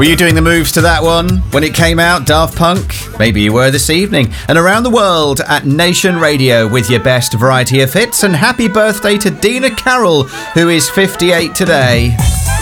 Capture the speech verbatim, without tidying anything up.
Were you doing the moves to that one when it came out, Daft Punk? Maybe you were this evening. And around the world at Nation Radio with your best variety of hits. And happy birthday to Dina Carroll, who is fifty-eight today.